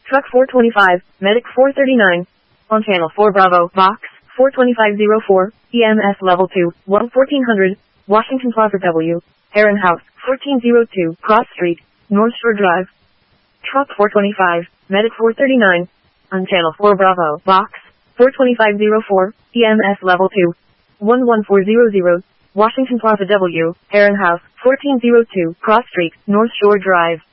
Truck 425, Medic 439. On Channel 4 Bravo, Box 42504, EMS Level 2, 1400, Washington Plaza W, Heron House, 1402, Cross Street, North Shore Drive. Truck 425, Medic 439. On Channel 4 Bravo, Box 42504, EMS Level 2, 11400, Washington Plaza W, Heron House, 1402, Cross Street, North Shore Drive.